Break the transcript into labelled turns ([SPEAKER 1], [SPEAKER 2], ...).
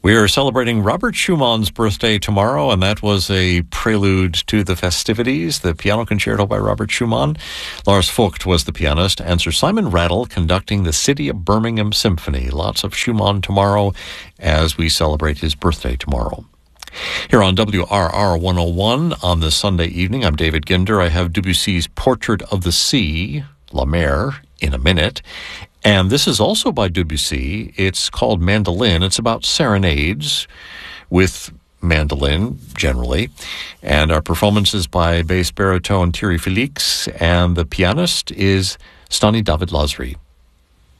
[SPEAKER 1] We are celebrating Robert Schumann's birthday tomorrow, and that was a prelude to the festivities, the piano concerto by Robert Schumann. Lars Vogt was the pianist, and Sir Simon Rattle conducting the City of Birmingham Symphony. Lots of Schumann tomorrow as we celebrate his birthday tomorrow. Here on WRR 101 on this Sunday evening, I'm David Ginder. I have Debussy's Portrait of the Sea, La Mer, in a minute. And this is also by Debussy. It's called Mandolin. It's about serenades with mandolin, generally. And our performance is by bass baritone Thierry Felix, and the pianist is Stani David Lazri.